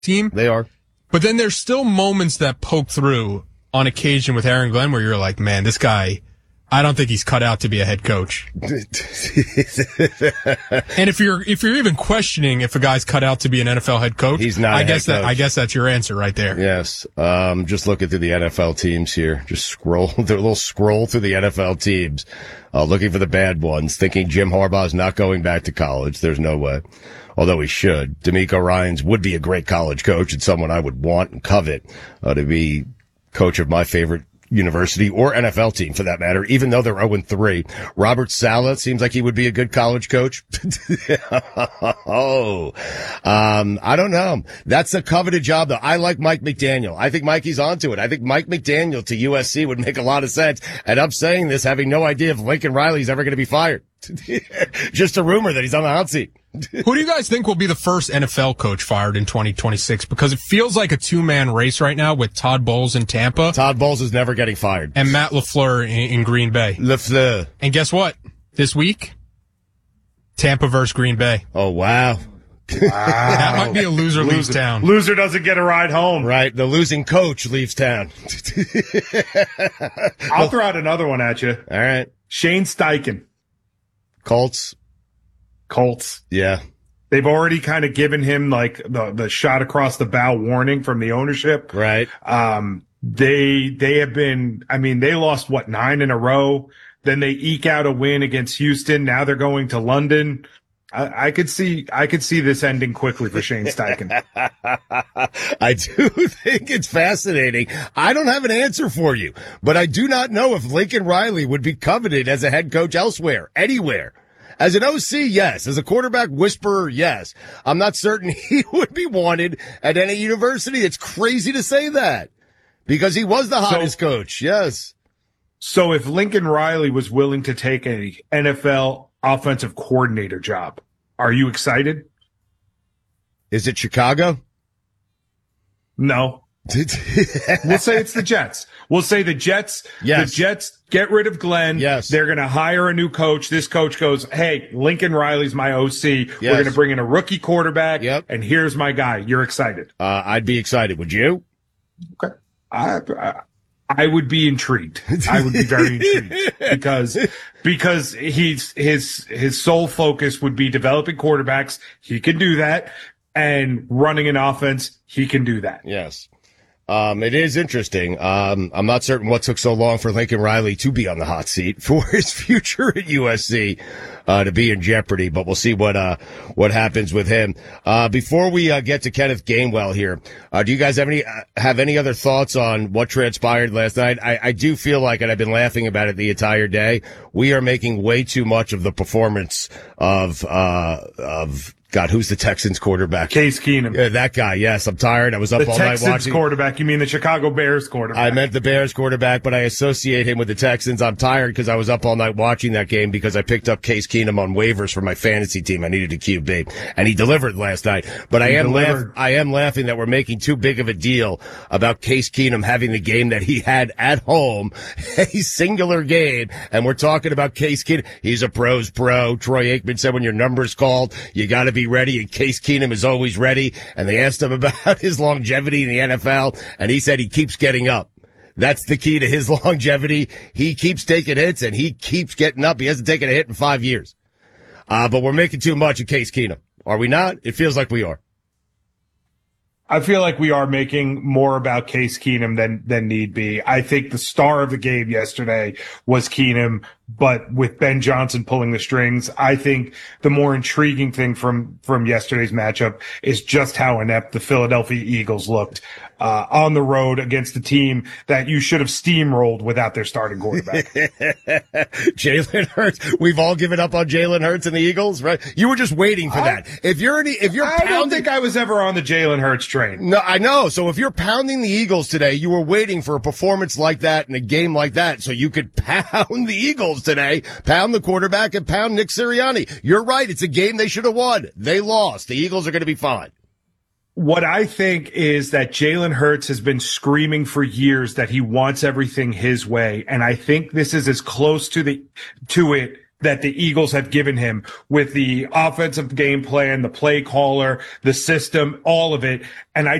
team. They are. But then there's still moments that poke through on occasion with Aaron Glenn where you're like, man, this guy, I don't think he's cut out to be a head coach. And if you're even questioning if a guy's cut out to be an NFL head coach, he's not. I guess that's your answer right there. Yes. Just looking through the NFL teams here. Just scroll through a little scroll through the NFL teams. Looking for the bad ones, thinking Jim Harbaugh's not going back to college. There's no way. Although he should. D'Amico Ryans would be a great college coach and someone I would want and covet to be coach of my favorite university or NFL team for that matter, even though they're 0-3. Robert Saleh seems like he would be a good college coach. I don't know. That's a coveted job though. I like Mike McDaniel. I think Mikey's onto it. I think Mike McDaniel to USC would make a lot of sense. And I'm saying this having no idea if Lincoln Riley's ever going to be fired. Just a rumor that he's on the hot seat. Who do you guys think will be the first NFL coach fired in 2026? Because it feels like a two-man race right now with Todd Bowles in Tampa. Todd Bowles is never getting fired. And Matt LaFleur in Green Bay. LaFleur. And guess what? This week, Tampa versus Green Bay. Oh, wow. That might be a loser leaves town. Loser doesn't get a ride home. Right. The losing coach leaves town. I'll throw out another one at you. All right. Shane Steichen. Colts. Yeah. They've already kind of given him like the shot across the bow warning from the ownership. Right. They have been, I mean, they lost 9 in a row. Then they eke out a win against Houston. Now they're going to London. I could see this ending quickly for Shane Steichen. I do think it's fascinating. I don't have an answer for you, but I do not know if Lincoln Riley would be coveted as a head coach elsewhere, anywhere. As an OC, yes. As a quarterback whisperer, yes. I'm not certain he would be wanted at any university. It's crazy to say that because he was the hottest coach. Yes. So if Lincoln Riley was willing to take a NFL offensive coordinator job, are you excited? Is it Chicago? No. We'll say it's the Jets. We'll say the Jets. Yes. The Jets get rid of Glenn. Yes. They're going to hire a new coach. This coach goes, hey, Lincoln Riley's my OC. Yes. We're going to bring in a rookie quarterback. Yep. And here's my guy. You're excited. I'd be excited. Would you? Okay. I would be intrigued. I would be very intrigued because his sole focus would be developing quarterbacks. He can do that. And running an offense. He can do that. Yes. It is interesting. I'm not certain what took so long for Lincoln Riley to be on the hot seat for his future at USC, to be in jeopardy, but we'll see what happens with him. Before we, get to Kenneth Gainwell here, do you guys have any other thoughts on what transpired last night? I do feel like, and I've been laughing about it the entire day, we are making way too much of the performance of God, who's the Texans quarterback? Case Keenum. Yeah, that guy. Yes, I'm tired. I was up all night watching. The Texans quarterback. You mean the Chicago Bears quarterback? I meant the Bears quarterback, but I associate him with the Texans. I'm tired because I was up all night watching that game because I picked up Case Keenum on waivers for my fantasy team. I needed a QB, and he delivered last night. But I am laughing that we're making too big of a deal about Case Keenum having the game that he had at home, a singular game, and we're talking about Case Keenum. He's a pro's pro. Troy Aikman said when your number's called, you got to be ready, and Case Keenum is always ready. And they asked him about his longevity in the NFL, and he said he keeps getting up. That's the key to his longevity. He keeps taking hits, and he keeps getting up. He hasn't taken a hit in 5 years. But we're making too much of Case Keenum. Are we not? It feels like we are. I feel like we are making more about Case Keenum than need be. I think the star of the game yesterday was Keenum, but with Ben Johnson pulling the strings, I think the more intriguing thing from yesterday's matchup is just how inept the Philadelphia Eagles looked on the road against a team that you should have steamrolled without their starting quarterback. Jalen Hurts. We've all given up on Jalen Hurts and the Eagles, right? You were just waiting for that. I don't think I was ever on the Jalen Hurts train. No, I know. So if you're pounding the Eagles today, you were waiting for a performance like that in a game like that so you could pound the Eagles today, pound the quarterback, and pound Nick Sirianni. You're right. It's a game they should have won. They lost. The Eagles are going to be fine. What I think is that Jalen Hurts has been screaming for years that he wants everything his way. And I think this is as close to it that the Eagles have given him with the offensive game plan, the play caller, the system, all of it. And I